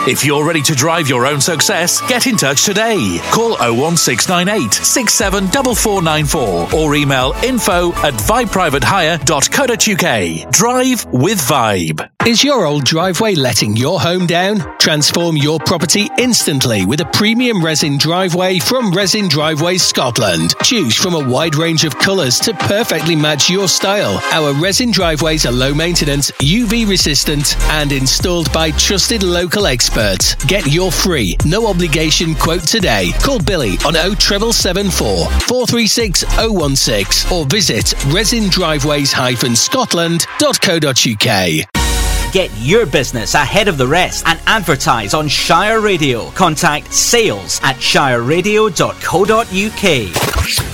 If you're ready to drive your own success, get in touch today. Call 01698 674494 or email info@vibeprivatehire.co.uk. Drive with Vibe. Is your old driveway letting your home down? Transform your property instantly with a premium resin driveway from Resin Driveways Scotland. Choose from a wide range of colours to perfectly match your style. Our resin driveways are low maintenance, UV resistant and installed by trusted local experts. Get your free, no obligation quote today. Call Billy on 07774 436 016 or visit resindriveways-scotland.co.uk. Get your business ahead of the rest and advertise on Shire Radio. Contact sales@shireradio.co.uk.